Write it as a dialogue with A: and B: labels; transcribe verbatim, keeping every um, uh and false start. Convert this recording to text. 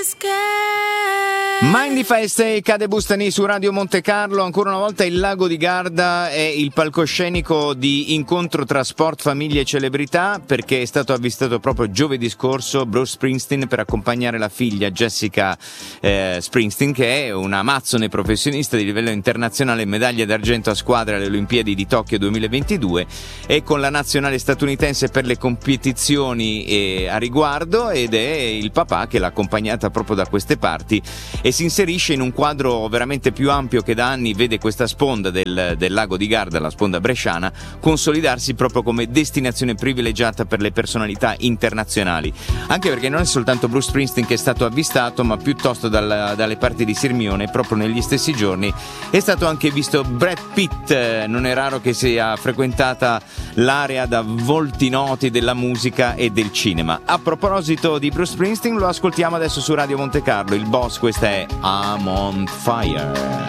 A: Mind If I Stay, Cade Bustani su Radio Monte Carlo. Ancora una volta il Lago di Garda è il palcoscenico di incontro tra sport, famiglia e celebrità, perché è stato avvistato proprio giovedì scorso Bruce Springsteen per accompagnare la figlia Jessica eh, Springsteen, che è una amazzone professionista di livello internazionale, medaglia d'argento a squadre alle Olimpiadi di Tokyo duemilaventidue, e con la nazionale statunitense per le competizioni eh, a riguardo, ed è il papà che l'ha accompagnata proprio da queste parti e si inserisce in un quadro veramente più ampio che da anni vede questa sponda del, del Lago di Garda, la sponda bresciana, consolidarsi proprio come destinazione privilegiata per le personalità internazionali, anche perché non è soltanto Bruce Springsteen che è stato avvistato, ma piuttosto dalla, dalle parti di Sirmione, proprio negli stessi giorni è stato anche visto Brad Pitt. Non è raro che sia frequentata l'area da volti noti della musica e del cinema. A proposito di Bruce Springsteen, lo ascoltiamo adesso su Radio Monte Carlo. Il boss, questa è I'm on Fire.